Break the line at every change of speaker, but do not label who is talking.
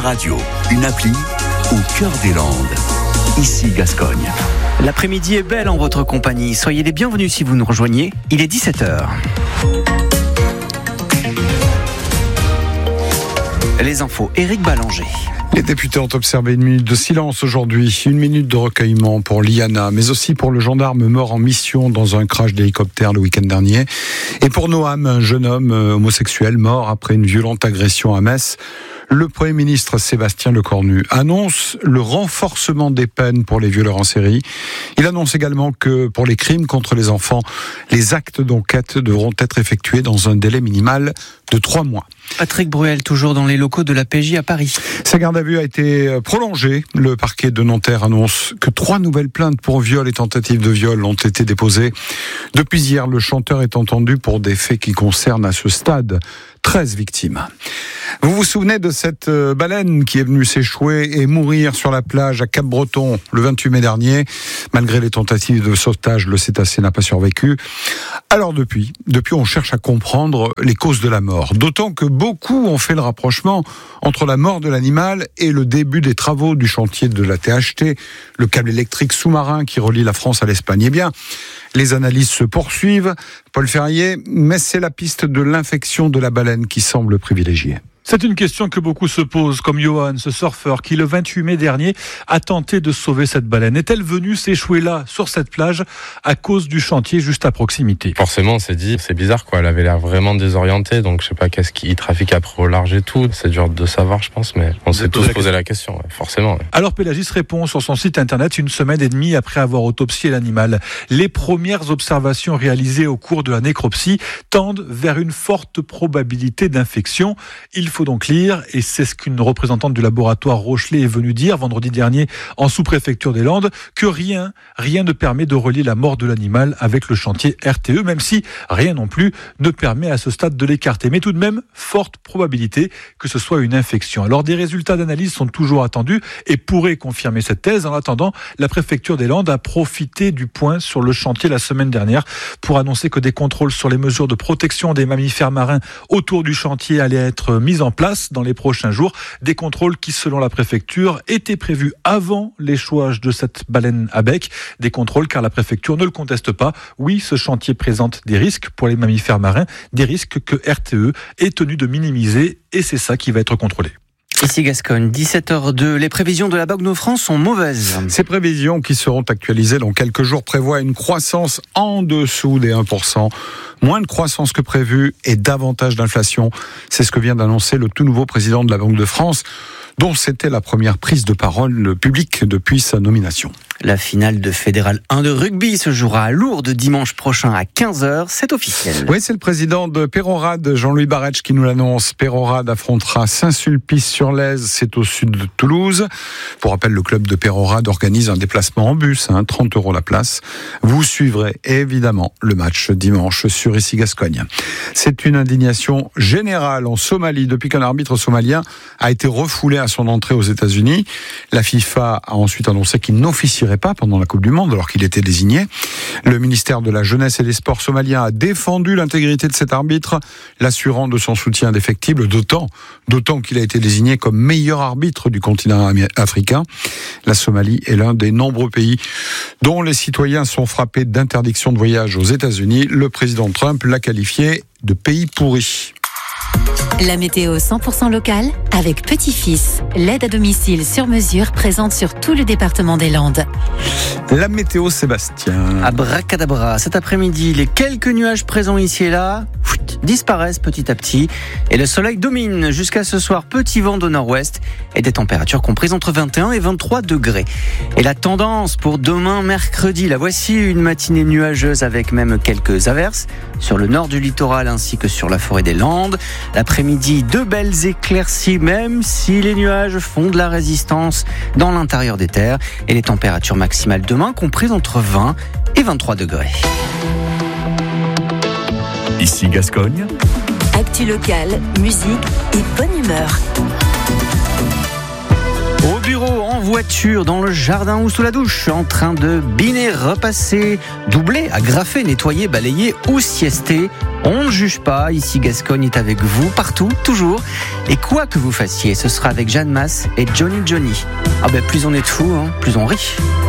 radio, une appli au cœur des Landes. Ici Gascogne.
L'après-midi est belle en votre compagnie. Soyez les bienvenus si vous nous rejoignez. Il est 17h. Les infos, Éric Ballanger.
Les députés ont observé une minute de silence aujourd'hui, une minute de recueillement pour Liana, mais aussi pour le gendarme mort en mission dans un crash d'hélicoptère le week-end dernier, et pour Noam, un jeune homme homosexuel mort après une violente agression à Metz. Le Premier ministre Sébastien Lecornu annonce le renforcement des peines pour les violeurs en série. Il annonce également que pour les crimes contre les enfants, les actes d'enquête devront être effectués dans un délai minimal de 3 mois.
Patrick Bruel, toujours dans les locaux de la PJ à Paris.
Sa garde à vue a été prolongée. Le parquet de Nanterre annonce que 3 nouvelles plaintes pour viol et tentative de viol ont été déposées. Depuis hier, le chanteur est entendu pour des faits qui concernent à ce stade 13 victimes. Vous vous souvenez de cette baleine qui est venue s'échouer et mourir sur la plage à Cap-Breton le 28 mai dernier. Malgré les tentatives de sauvetage, le cétacé n'a pas survécu. Alors depuis, on cherche à comprendre les causes de la mort. D'autant que beaucoup ont fait le rapprochement entre la mort de l'animal et le début des travaux du chantier de la THT, le câble électrique sous-marin qui relie la France à l'Espagne. Eh bien, les analyses se poursuivent, Paul Ferrier, mais c'est la piste de l'infection de la baleine qui semble privilégiée.
C'est une question que beaucoup se posent, comme Johan, ce surfeur qui, le 28 mai dernier, a tenté de sauver cette baleine. Est-elle venue s'échouer là, sur cette plage, à cause du chantier juste à proximité ?
Forcément, on s'est dit, c'est bizarre quoi, elle avait l'air vraiment désorientée, donc je sais pas qu'est-ce qui trafique après au large et tout. C'est dur de savoir, je pense, mais on s'est tous posé la question, forcément.
Alors Pélagis répond sur son site internet 1 semaine et demie après avoir autopsié l'animal. Les premières observations réalisées au cours de la nécropsie tendent vers une forte probabilité d'infection. Il faut donc lire, et c'est ce qu'une représentante du laboratoire Rochelet est venue dire vendredi dernier en sous-préfecture des Landes, que rien ne permet de relier la mort de l'animal avec le chantier RTE, même si rien non plus ne permet à ce stade de l'écarter. Mais tout de même, forte probabilité que ce soit une infection. Alors des résultats d'analyse sont toujours attendus et pourraient confirmer cette thèse. En attendant, la préfecture des Landes a profité du point sur le chantier la semaine dernière pour annoncer que des contrôles sur les mesures de protection des mammifères marins autour du chantier allaient être mis en place dans les prochains jours. Des contrôles qui, selon la préfecture, étaient prévus avant l'échouage de cette baleine à bec. Des contrôles car la préfecture ne le conteste pas. Oui, ce chantier présente des risques pour les mammifères marins, des risques que RTE est tenu de minimiser, et c'est ça qui va être contrôlé.
Ici Gascogne, 17h02. Les prévisions de la Banque de France sont mauvaises.
Ces prévisions qui seront actualisées dans quelques jours prévoient une croissance en dessous des 1%. Moins de croissance que prévu et davantage d'inflation. C'est ce que vient d'annoncer le tout nouveau président de la Banque de France, dont c'était la première prise de parole publique depuis sa nomination.
La finale de Fédéral 1 de rugby se jouera à Lourdes dimanche prochain à 15h. C'est officiel.
Oui, c'est le président de Peyrorade, Jean-Louis Barretsch, qui nous l'annonce. Peyrorade affrontera Saint-Sulpice-sur-Lèze, c'est au sud de Toulouse. Pour rappel, le club de Peyrorade organise un déplacement en bus, 30 € la place. Vous suivrez évidemment le match dimanche sur Ici Gascogne. C'est une indignation générale en Somalie depuis qu'un arbitre somalien a été refoulé à son entrée aux États-Unis. La FIFA a ensuite annoncé qu'il n'officierait pas pendant la Coupe du Monde alors qu'il était désigné. Le ministère de la Jeunesse et des Sports somalien a défendu l'intégrité de cet arbitre, l'assurant de son soutien indéfectible, d'autant qu'il a été désigné comme meilleur arbitre du continent africain. La Somalie est l'un des nombreux pays dont les citoyens sont frappés d'interdiction de voyage aux États-Unis. Le président Trump l'a qualifié de pays pourri.
La météo 100% locale avec Petit-Fils, l'aide à domicile sur mesure présente sur tout le département des Landes.
La météo, Sébastien.
Abracadabra, cet après-midi, les quelques nuages présents ici et là disparaissent petit à petit et le soleil domine jusqu'à ce soir. Petit vent de nord-ouest et des températures comprises entre 21 et 23 degrés. Et la tendance pour demain mercredi, la voici, une matinée nuageuse avec même quelques averses sur le nord du littoral ainsi que sur la forêt des Landes. L'après-midi, de belles éclaircies, même si les nuages font de la résistance dans l'intérieur des terres. Et les températures maximales demain comprises entre 20 et 23 degrés.
Ici Gascogne.
Actu locale, musique et bonne humeur.
Au bureau, en voiture, dans le jardin ou sous la douche, en train de biner, repasser, doubler, agrafer, nettoyer, balayer ou siester. On ne juge pas, ici Gascogne est avec vous, partout, toujours. Et quoi que vous fassiez, ce sera avec Jeanne Masse et Johnny. Ah ben plus on est de fous, plus on rit.